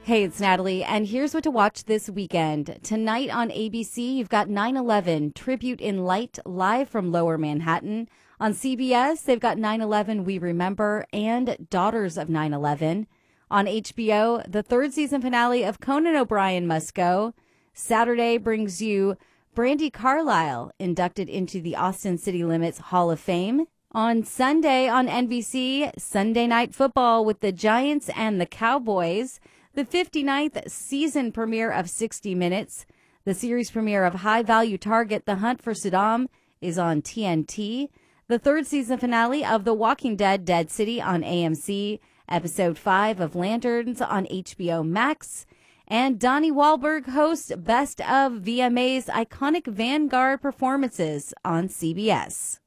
Hey, it's Natalie, and here's what to watch this weekend. Tonight on ABC, you've got 9/11 Tribute in Light live from Lower Manhattan. On CBS, they've got 9/11 We Remember and Daughters of 9/11. On HBO, the third season finale of Conan O'Brien Must Go. Saturday brings you Brandi Carlile, inducted into the Austin City Limits Hall of Fame. On Sunday on NBC, Sunday Night Football with the Giants and the Cowboys. The 59th season premiere of 60 Minutes. The series premiere of High Value Target, The Hunt for Saddam, is on TNT. The third season finale of The Walking Dead, Dead City on AMC. Episode 5 of Lanterns on HBO Max. And Donnie Wahlberg hosts Best of VMA's iconic Vanguard performances on CBS.